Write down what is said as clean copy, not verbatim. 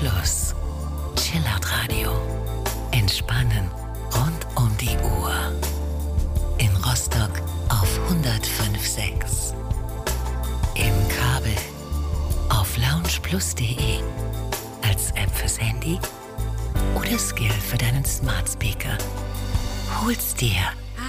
Plus. Chillout Radio. Entspannen rund um die Uhr. In Rostock auf 105.6. Im Kabel auf loungeplus.de. Als App fürs Handy oder Skill für deinen Smart Speaker. Hol's dir